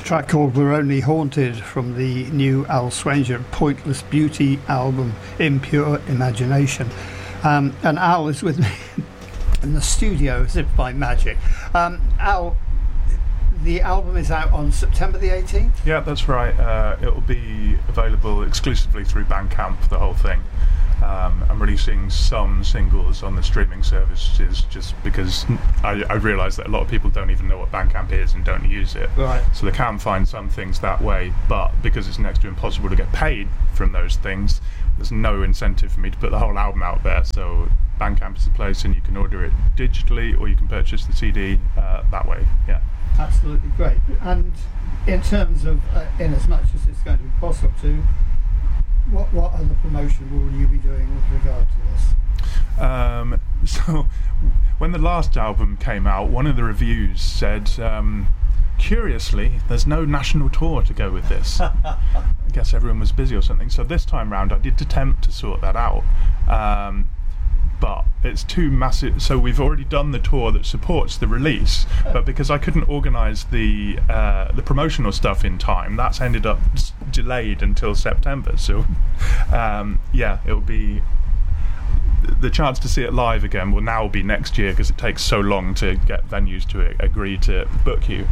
track called We're Only Haunted from the new Al Swenger Pointless Beauty album, Impure Imagination. And Al is with me in the studio as if by magic. Al, the album is out on September the 18th? Yeah, that's right. It'll be available exclusively through Bandcamp, the whole thing. I'm releasing some singles on the streaming services just because I realise that a lot of people don't even know what Bandcamp is and don't use it. Right. So they can find some things that way, but because it's next to impossible to get paid from those things, there's no incentive for me to put the whole album out there. So Bandcamp is the place, and you can order it digitally or you can purchase the CD that way. Yeah. Absolutely great. And in terms of, in as much as it's going to be possible to, what other promotion will you be doing with regard to this? So when the last album came out, one of the reviews said, curiously, there's no national tour to go with this. I guess everyone was busy or something. So this time round I did attempt to sort that out. But it's too massive. So we've already done the tour that supports the release, but because I couldn't organise the promotional stuff in time, that's ended up delayed until September. So it'll be the chance to see it live again will now be next year because it takes so long to get venues to agree to book you.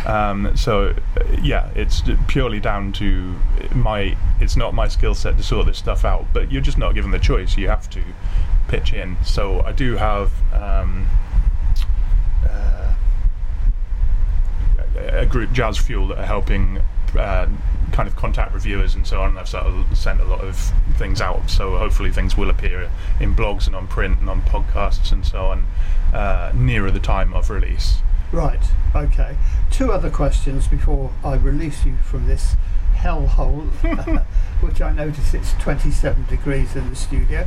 It's purely down to it's not my skill set to sort this stuff out, but you're just not given the choice. You have to pitch in. So I do have a group, Jazz Fuel, that are helping kind of contact reviewers and so on. I've sort of sent a lot of things out, so hopefully things will appear in blogs and on print and on podcasts and so on nearer the time of release. Right, okay. Two other questions before I release you from this hellhole, which I notice it's 27 degrees in the studio.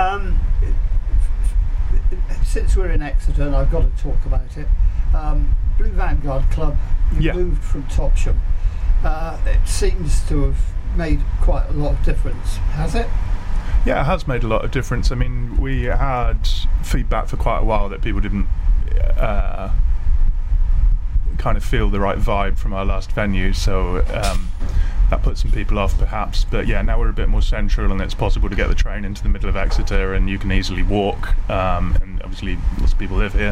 Since we're in Exeter, and I've got to talk about it, Blue Vanguard Club moved from Topsham. It seems to have made quite a lot of difference, has it? Yeah, it has made a lot of difference. I mean, we had feedback for quite a while that people didn't kind of feel the right vibe from our last venue, so that put some people off perhaps. But yeah, now we're a bit more central and it's possible to get the train into the middle of Exeter and you can easily walk, and obviously lots of people live here.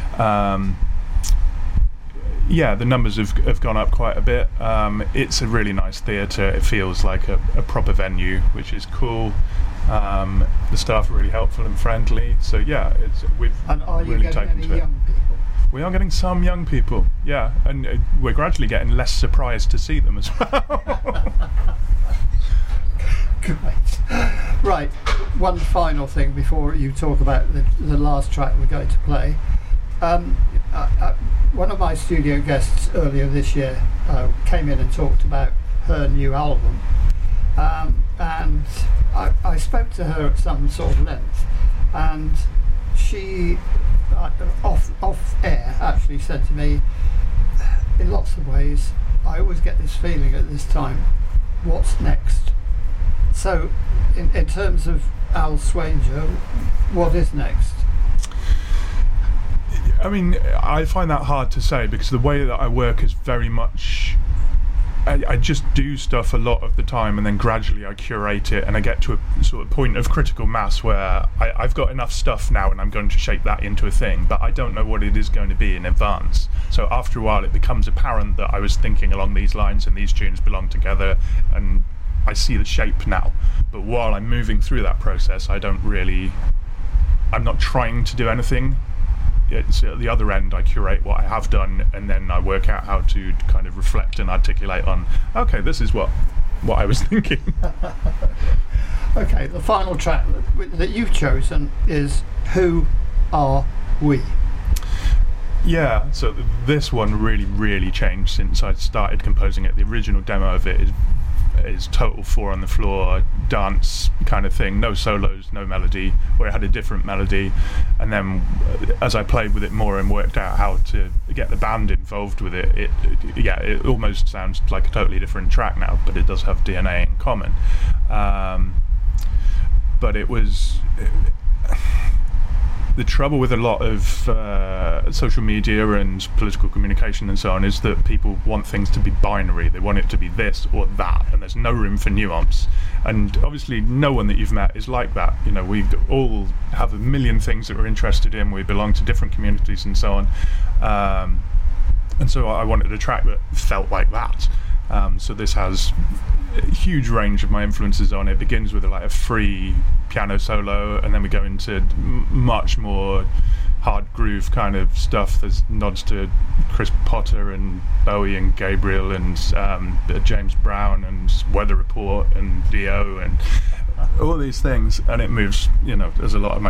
The numbers have gone up quite a bit. It's a really nice theatre. It feels like a proper venue, which is cool. The staff are really helpful and friendly. So yeah, we've really taken to it. Young people? We are getting some young people, yeah, and we're gradually getting less surprised to see them as well. Great. Right, one final thing before you talk about the last track we're going to play. One of my studio guests earlier this year came in and talked about her new album, and I spoke to her at some sort of length, and she off air actually said to me, in lots of ways, I always get this feeling at this time, what's next? So in terms of Al Swenger, what is next? I mean, I find that hard to say because the way that I work is very much I just do stuff a lot of the time and then gradually I curate it and I get to a sort of point of critical mass where I've got enough stuff now and I'm going to shape that into a thing, but I don't know what it is going to be in advance. So after a while it becomes apparent that I was thinking along these lines and these tunes belong together and I see the shape now. But while I'm moving through that process, I'm not trying to do anything. It's at the other end I curate what I have done and then I work out how to kind of reflect and articulate on, okay, this is what I was thinking. Okay, the final track that you've chosen is Who Are We? Yeah, so this one really changed since I started composing it. The original demo of it is total four on the floor dance kind of thing, no solos, no melody, where it had a different melody, and then as I played with it more and worked out how to get the band involved with it, it almost sounds like a totally different track now, but it does have DNA in common. But it was the trouble with a lot of social media and political communication and so on is that people want things to be binary. They want it to be this or that, and there's no room for nuance. And obviously no one that you've met is like that. You know, we all have a million things that we're interested in. We belong to different communities and so on. And so I wanted a track that felt like that. So this has a huge range of my influences on it. It begins with a free piano solo, and then we go into much more hard groove kind of stuff. There's nods to Chris Potter and Bowie and Gabriel and James Brown and Weather Report and Dio and all these things, and it moves, there's a lot of my